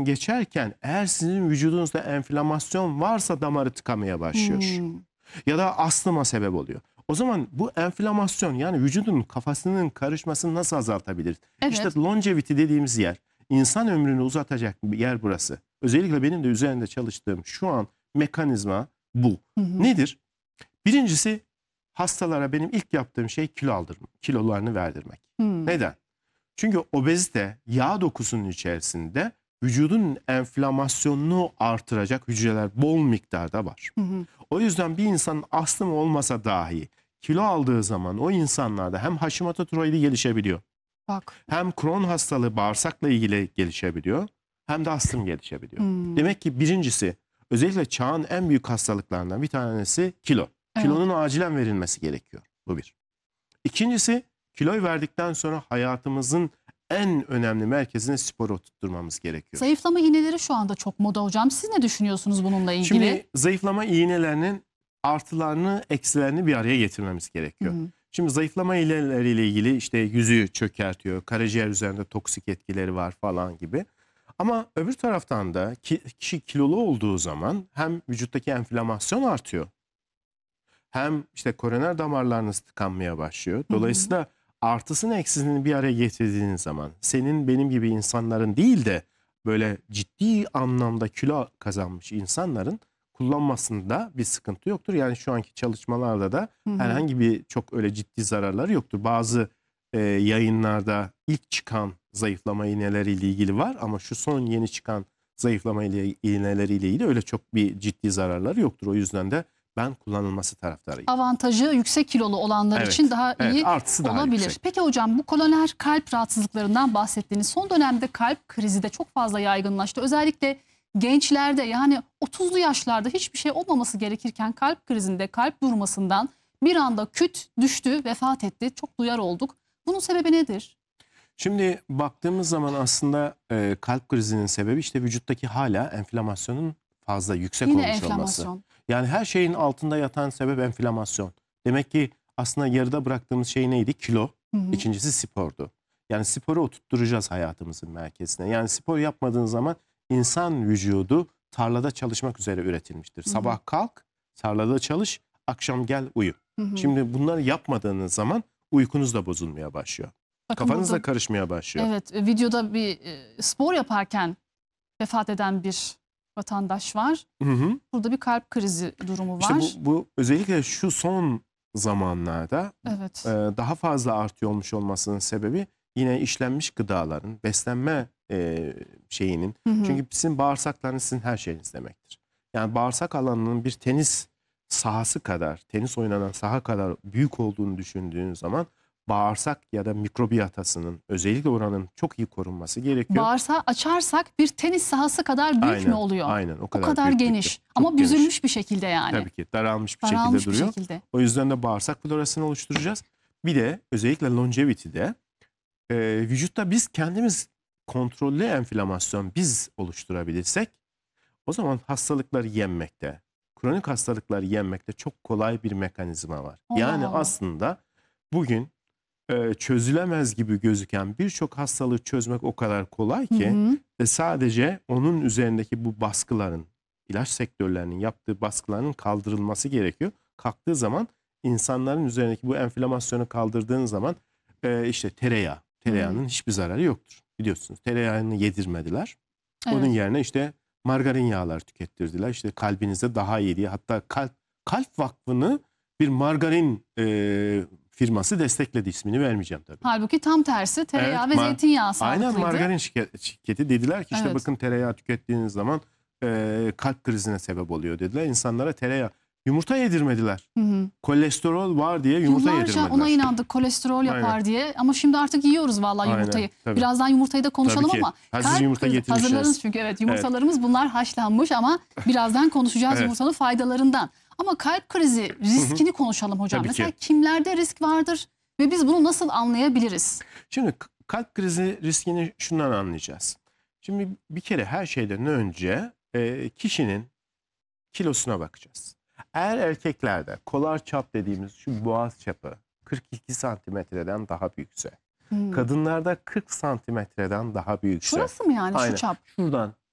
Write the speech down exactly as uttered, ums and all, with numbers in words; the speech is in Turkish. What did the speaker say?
geçerken eğer sizin vücudunuzda enflamasyon varsa damarı tıkamaya başlıyor. Hmm. Ya da astıma sebep oluyor. O zaman bu enflamasyon, yani vücudun kafasının karışmasını nasıl azaltabiliriz? Evet. İşte longevity dediğimiz yer, insan ömrünü uzatacak bir yer burası. Özellikle benim de üzerinde çalıştığım şu an mekanizma bu. Hı hı. Nedir? Birincisi, hastalara benim ilk yaptığım şey kilo aldırmak, kilolarını verdirmek. Hı. Neden? Çünkü obezite yağ dokusunun içerisinde vücudun enflamasyonunu artıracak hücreler bol miktarda var. Hı hı. O yüzden bir insanın astımı olmasa dahi kilo aldığı zaman o insanlarda hem Hashimoto tiroidi gelişebiliyor. Bak. Hem Crohn hastalığı bağırsakla ilgili gelişebiliyor, hem de astım gelişebiliyor. Hmm. Demek ki birincisi, özellikle çağın en büyük hastalıklarından bir tanesi kilo. Evet. Kilonun acilen verilmesi gerekiyor. Bu bir. İkincisi, kiloyu verdikten sonra hayatımızın en önemli merkezine spor oturtturmamız gerekiyor. Zayıflama iğneleri şu anda çok moda hocam. Siz ne düşünüyorsunuz bununla ilgili? Şimdi zayıflama iğnelerinin artılarını, eksilerini bir araya getirmemiz gerekiyor. Hı hı. Şimdi zayıflama iğneleriyle ilgili işte yüzü çökertiyor, karaciğer üzerinde toksik etkileri var falan gibi. Ama öbür taraftan da kişi kilolu olduğu zaman hem vücuttaki enflamasyon artıyor, hem işte koroner damarlarınız tıkanmaya başlıyor. Dolayısıyla hı hı. artısını eksisini bir araya getirdiğiniz zaman senin benim gibi insanların değil de böyle ciddi anlamda kilo kazanmış insanların kullanmasında bir sıkıntı yoktur. Yani şu anki çalışmalarda da hı hı. herhangi bir çok öyle ciddi zararları yoktur. Bazı e, yayınlarda ilk çıkan zayıflama iğneleriyle ilgili var ama şu son yeni çıkan zayıflama iğneleriyle ilgili öyle çok bir ciddi zararları yoktur. O yüzden de ben kullanılması taraftarıyım. Avantajı yüksek kilolu olanlar evet, için daha evet, iyi daha olabilir. Yüksek. Peki hocam, bu koroner kalp rahatsızlıklarından bahsettiğiniz son dönemde kalp krizi de çok fazla yaygınlaştı. Özellikle gençlerde, yani otuzlu yaşlarda hiçbir şey olmaması gerekirken kalp krizinde, kalp durmasından bir anda küt düştü, vefat etti. Çok duyar olduk. Bunun sebebi nedir? Şimdi baktığımız zaman aslında e, kalp krizinin sebebi işte vücuttaki hala enflamasyonun fazla yüksek Yine olmuş enflamasyon. olması. Yani her şeyin altında yatan sebep enflamasyon. Demek ki aslında yarıda bıraktığımız şey neydi? Kilo. Hı hı. İkincisi spordu. Yani sporu oturtturacağız hayatımızın merkezine. Yani spor yapmadığın zaman insan vücudu tarlada çalışmak üzere üretilmiştir. Hı hı. Sabah kalk, tarlada çalış, akşam gel uyu. Hı hı. Şimdi bunları yapmadığınız zaman uykunuz da bozulmaya başlıyor. Bakın kafanız burada, da karışmaya başlıyor. Evet, videoda bir e, spor yaparken vefat eden bir vatandaş var. Hı hı. Burada bir kalp krizi durumu var. İşte bu, bu özellikle şu son zamanlarda evet. e, daha fazla artıyor olmuş olmasının sebebi yine işlenmiş gıdaların, beslenme e, şeyinin. Hı hı. Çünkü sizin bağırsaklarınız sizin her şeyiniz demektir. Yani bağırsak alanının bir tenis sahası kadar, tenis oynanan saha kadar büyük olduğunu düşündüğünüz zaman bağırsak ya da mikrobiyatasının özellikle oranın çok iyi korunması gerekiyor. Bağırsağı açarsak bir tenis sahası kadar büyük aynen, mü oluyor? Aynen o kadar, o kadar geniş ama geniş. büzülmüş bir şekilde yani. Tabii ki daralmış bir daralmış şekilde bir duruyor. Şekilde. O yüzden de bağırsak florasını oluşturacağız. Bir de özellikle longevity'de e, vücutta biz kendimiz kontrollü enflamasyon biz oluşturabilirsek o zaman hastalıkları yenmekte, kronik hastalıkları yenmekte çok kolay bir mekanizma var. Allah yani Allah. aslında bugün çözülemez gibi gözüken birçok hastalığı çözmek o kadar kolay ki hı hı. ve sadece onun üzerindeki bu baskıların, ilaç sektörlerinin yaptığı baskıların kaldırılması gerekiyor. Kalktığı zaman insanların üzerindeki bu enflamasyonu kaldırdığın zaman e, işte tereyağı, tereyağının hı. hiçbir zararı yoktur. Biliyorsunuz tereyağını yedirmediler. Evet. Onun yerine işte margarin yağlar tükettirdiler. İşte kalbinize daha iyi diye, hatta kalp, kalp vakfını bir margarin e, firması destekledi, ismini vermeyeceğim tabii. Halbuki tam tersi tereyağı evet, ve zeytinyağı sağlıklıydı. Aynen, margarin şirketi dediler ki işte evet. bakın tereyağı tükettiğiniz zaman e, kalp krizine sebep oluyor dediler. İnsanlara tereyağı, yumurta yedirmediler. Hı hı. Kolesterol var diye yumurta Yıllarca yedirmediler. Ona inandık, kolesterol yapar aynen. diye, ama şimdi artık yiyoruz vallahi yumurtayı. Aynen, birazdan yumurtayı da konuşalım ama hazır yumurta getirmişiz. Hazırlarız çünkü evet yumurtalarımız evet. bunlar haşlanmış ama birazdan konuşacağız evet. yumurtanın faydalarından. Ama kalp krizi riskini konuşalım hocam. Tabii Mesela ki. kimlerde risk vardır ve biz bunu nasıl anlayabiliriz? Şimdi kalp krizi riskini şundan anlayacağız. Şimdi bir kere her şeyden önce e, kişinin kilosuna bakacağız. Eğer erkeklerde kolar çap dediğimiz şu boğaz çapı kırk iki santimetreden daha büyükse, hmm. kadınlarda kırk santimetreden daha büyükse. Şurası mı yani aynen, şu çap? Şuradan